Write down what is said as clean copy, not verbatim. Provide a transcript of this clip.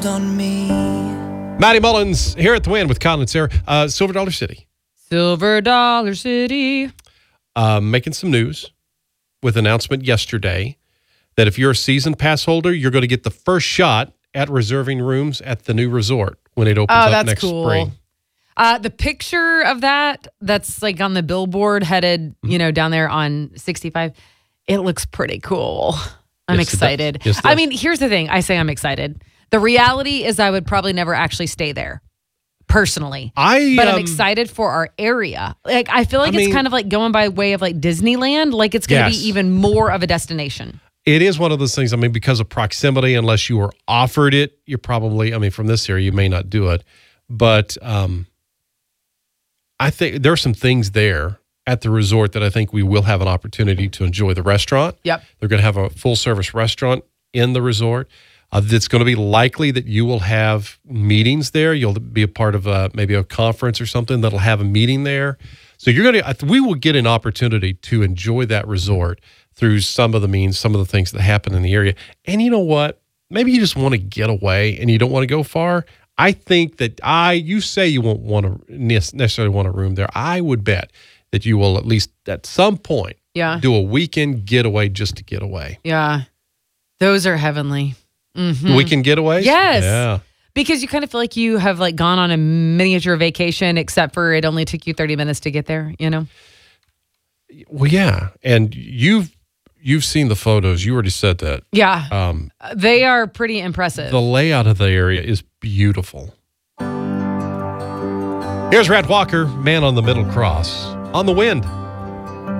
on me. Maddie Mullins here at the Win with Colin and Sarah. Silver Dollar City. Silver Dollar City. Making some news with announcement yesterday that if you're a season pass holder, you're going to get the first shot at reserving rooms at the new resort when it opens up next spring. The picture of that's like on the billboard headed, down there on 65. It looks pretty cool. I'm excited. Yes, I mean, here's the thing. I say I'm excited. The reality is I would probably never actually stay there personally. But I'm excited for our area. Like, I feel like it's kind of like going by way of like Disneyland. Like it's going to be even more of a destination. It is one of those things. I mean, because of proximity, unless you were offered it, you're probably, from this area, you may not do it. But I think there are some things there at the resort that I think we will have an opportunity to enjoy. The restaurant. Yep. They're going to have a full-service restaurant in the resort. It's going to be likely that you will have meetings there. You'll be a part of maybe a conference or something that'll have a meeting there. So we will get an opportunity to enjoy that resort through some of the means, some of the things that happen in the area. And you know what? Maybe you just want to get away and you don't want to go far. I think that you say you won't want to necessarily want a room there. I would bet that you will at least at some point do a weekend getaway just to get away. Yeah. Those are heavenly. Mm-hmm. Weekend getaways? Yes. Yeah. Because you kind of feel like you have like gone on a miniature vacation, except for it only took you 30 minutes to get there, Well, yeah. And you've seen the photos. You already said that. Yeah. They are pretty impressive. The layout of the area is beautiful. Here's Rhett Walker, Man on the Middle Cross, on the Wind.